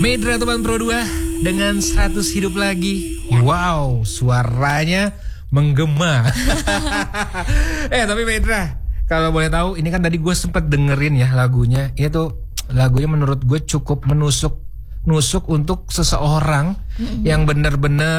Medra teman Pro 2 dengan 100 hidup lagi. Wow, suaranya menggema. Tapi Medra, kalau boleh tahu, ini kan tadi gue sempet dengerin ya lagunya. Itu lagunya menurut gue cukup nusuk untuk seseorang yang benar-benar